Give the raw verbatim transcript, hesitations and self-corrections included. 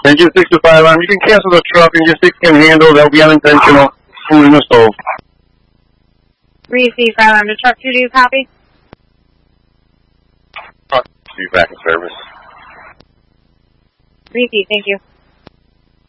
Engine six to five, um, you can cancel the truck. Engine six can handle. That'll be unintentional. Food in the stove. three C five, um, the truck two, do you copy? Truck two back in service. three C, thank you.